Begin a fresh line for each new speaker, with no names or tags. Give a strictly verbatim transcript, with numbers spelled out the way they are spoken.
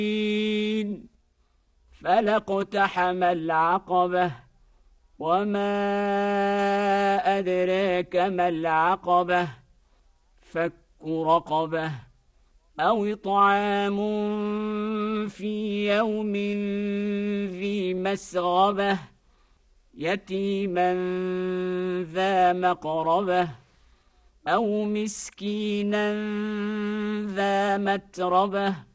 فلاقتحم العقبة وما أدراك ما العقبة فك رقبة أو إطعام في يوم ذي مسغبة يتيما ذا مقربة أو مسكينا ذا متربة